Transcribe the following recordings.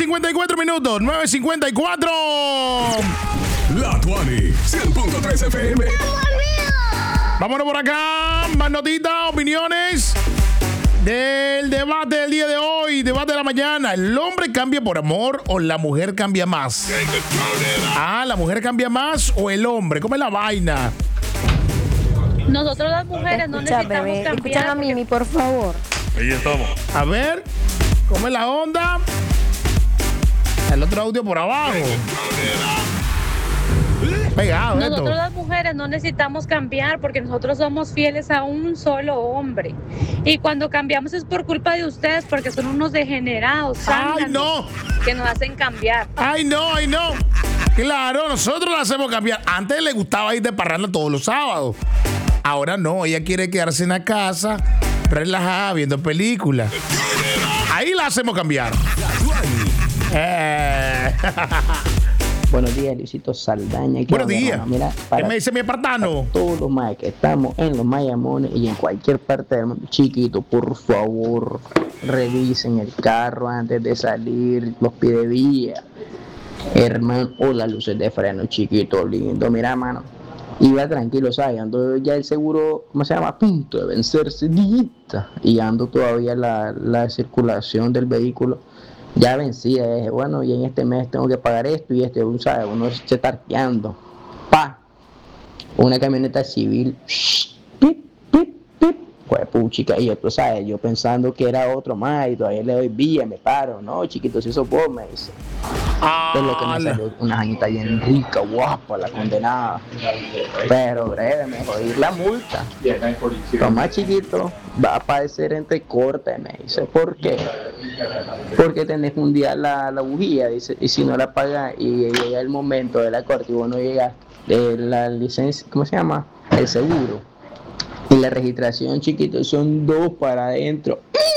9:54 minutos. 9:54. La Tuani, 100.3 FM. Vámonos por acá. Más notitas, opiniones del debate del día de hoy. Debate de la mañana. ¿El hombre cambia por amor o la mujer cambia más? ¿La mujer cambia más o el hombre? ¿Cómo es la vaina? Nosotros las mujeres no necesitamos cambiar. Escuchan a Mimi, por favor. Ahí estamos. A ver, ¿cómo es la onda? El otro audio por abajo. Pegado, nosotros las mujeres no necesitamos cambiar porque nosotros somos fieles a un solo hombre. Y cuando cambiamos es por culpa de ustedes porque son unos degenerados. ¡Ay, no! Que nos hacen cambiar. ¡Ay, no! ¡Ay, no! Claro, nosotros la hacemos cambiar. Antes le gustaba ir de parranda todos los sábados. Ahora no, ella quiere quedarse en la casa, relajada, viendo películas. Ahí la hacemos cambiar. Buenos días, Luisito Saldaña. Buenos días. Mira, ¿Qué me dice mi espartano? Todos los más que estamos en los Mayamones y en cualquier parte del mundo, chiquito, por favor, revisen el carro antes de salir, los pide vía, hermano, o las luces de freno, chiquito, lindo. Mira, mano, iba tranquilo, ¿sabes? Ando ya el seguro, ¿cómo se llama? A punto de vencerse, y ando todavía la circulación del vehículo ya vencida. Dije, bueno, y en este mes tengo que pagar esto y ¿sabes? Uno se está arqueando. Una camioneta civil. Pip, pip, pip. Pues puchica, y yo, tú sabes, yo pensando que era otro más y todavía le doy vía, me paro. No, chiquito, si eso vos, me dice. Es lo que me salió, una janita bien rica, guapa, la condenada. Pero breve, me jodí la multa. Toma, chiquito, va a padecer entre cortes, me dice. ¿Por qué? Porque tenés que hundir la bujía, dice, y si no la pagas y llega el momento de la corte y vos no llegas de la licencia, ¿cómo se llama? El seguro. Y la registración, chiquito, son 2 para adentro.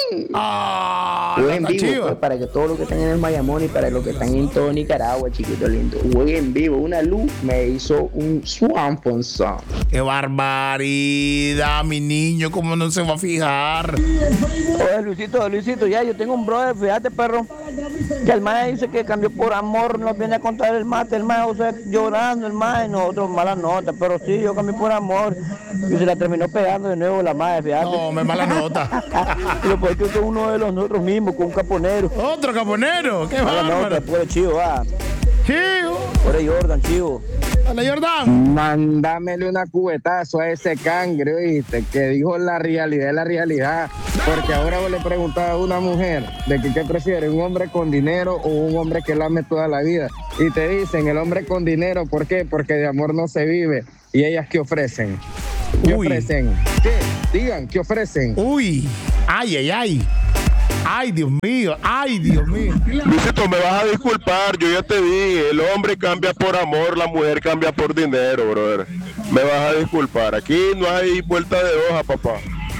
Voy en vivo, pues, para que todos los que están en el Mayamón y para los que están en todo Nicaragua, chiquito lindo. Voy en vivo. Una luz me hizo un Swanson Song. ¡Qué barbaridad, mi niño! ¿Cómo no se va a fijar? Oye, Luisito, ya, yo tengo un brother, fíjate, perro, que el mae dice que cambió por amor, nos viene a contar el mate, el mae, o sea, llorando, el mae, nosotros mala nota, pero sí, yo cambié por amor, y se la terminó pegando de nuevo la mae, fíjate. No, me mala nota. Y después que es uno de los nosotros mismos, con un caponero. ¿Otro caponero? ¡Qué mala bárbaro! nota, después de Chivo, Chivo. Por ahí Jordan, Chivo. Dale, Jordan. Mándamele una cubetazo a ese cangre, ¿viste? Que dijo la realidad es la realidad. Porque ahora vos le preguntaba a una mujer de que qué prefiere, un hombre con dinero o un hombre que la ame toda la vida. Y te dicen, el hombre con dinero, ¿por qué? Porque de amor no se vive. ¿Y ellas qué ofrecen? ¿Qué ofrecen? ¿Qué? Digan, ¿qué ofrecen? Uy, ay. Ay, Dios mío. Luisito, me vas a disculpar, yo ya te dije, el hombre cambia por amor, la mujer cambia por dinero, brother. Me vas a disculpar, aquí no hay vuelta de hoja, papá.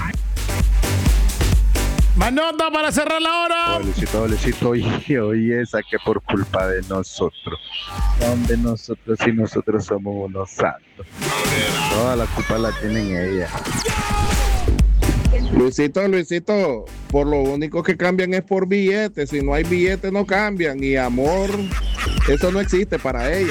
Más nota para cerrar la hora. Luisito, hoy esa que por culpa de nosotros. ¿Dónde nosotros si nosotros somos unos santos? Toda la culpa la tienen ellas. Luisito, por lo único que cambian es por billetes. Si no hay billetes no cambian. Y amor, eso no existe para ella.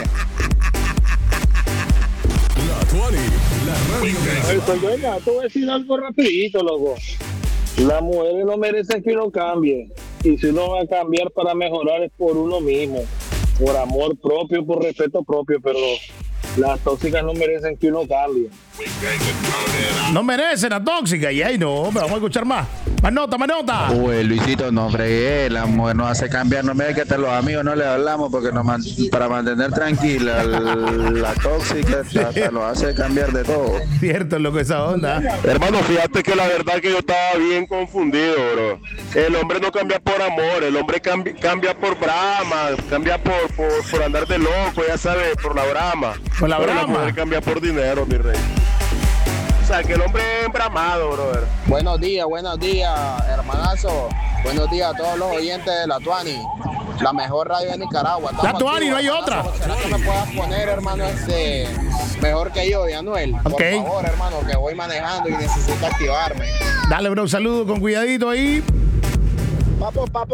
La Tuani, la radio. Te voy a decir algo rapidito, loco. Las mujeres no merecen que uno cambie. Y si uno va a cambiar para mejorar es por uno mismo. Por amor propio, por respeto propio. Pero las tóxicas no merecen que uno cambie. No merecen la tóxica. Y ahí no, vamos a escuchar más. Más nota. Uy, Luisito, no fregué, la mujer nos hace cambiar, no me digas que hasta los amigos no le hablamos porque para mantener tranquila la tóxica hasta nos hace cambiar de todo. Cierto, loco, esa onda. Hermano, fíjate que la verdad que yo estaba bien confundido, bro. El hombre no cambia por amor, el hombre cambia por brama, cambia por andar de loco, ya sabes, por la brama. Por la brama. La mujer cambia por dinero, mi rey. O sea, que el hombre es embramado, brother. Buenos días, hermanazo. Buenos días a todos los oyentes de La Tuani, la mejor radio de Nicaragua. La Tuani, no hay otra. ¿Será que me puedas poner, hermano, mejor que yo, de Anuel? Okay. Por favor, hermano, que voy manejando y necesito activarme. Dale, bro, saludo con cuidadito ahí. Papo,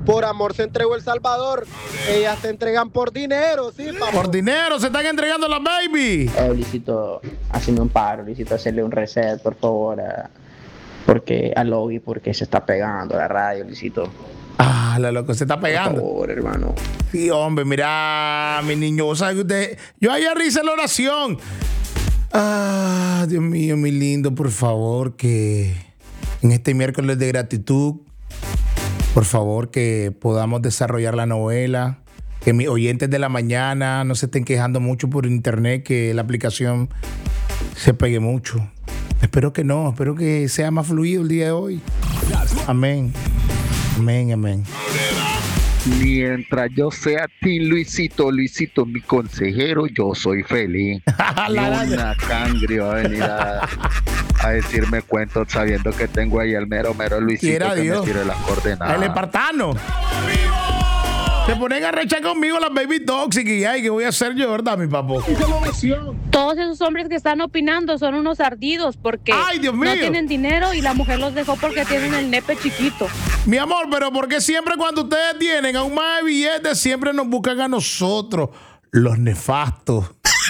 Por amor se entregó El Salvador. Ellas se entregan por dinero, sí, papá. Por dinero se están entregando las baby. Luisito, hazme un paro, Luisito, hacerle un reset, por favor, porque a Logi, porque se está pegando la radio, Luisito. Ah, la loco, se está pegando. Por favor, hermano. Sí, hombre, mira, mi niño, vos sabés que usted... Yo ayer hice la oración. Ah, Dios mío, mi lindo, por favor, que en este miércoles de gratitud, por favor, que podamos desarrollar la novela, que mis oyentes de la mañana no se estén quejando mucho por internet, que la aplicación se pegue mucho. Espero que no, espero que sea más fluido el día de hoy. Amén. Amén, amén. Mientras yo sea Luisito, mi consejero, yo soy feliz. Ni una cangre va a venir a decirme cuentos sabiendo que tengo ahí al mero Luisito que Dios. me tire las coordenadas. El espartano. Se ponen a rechar conmigo las baby toxic y ay, ¿qué voy a hacer yo, verdad, mi papo? Todos esos hombres que están opinando son unos ardidos porque ¡ay, Dios mío! no tienen dinero y la mujer los dejó porque tienen el nepe chiquito. Mi amor, pero ¿por qué siempre cuando ustedes tienen aún más de billetes siempre nos buscan a nosotros, los nefastos?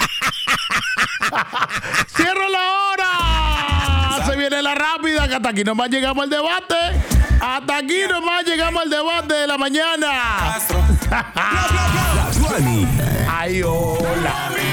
¡Cierro la hora! Se viene la rápida, que hasta aquí nomás llegamos al debate. Hasta aquí nomás llegamos al debate de la mañana. La Tuani. Ay, hola.